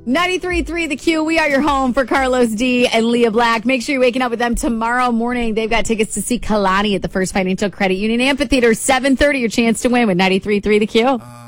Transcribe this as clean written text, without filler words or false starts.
93.3 The Q. We are your home for Carlos D and Leah Black. Make sure you're waking up with them tomorrow morning. They've got tickets to see Kalani at the First Financial Credit Union Amphitheater, 7:30. Your chance to win with 93.3 The Q.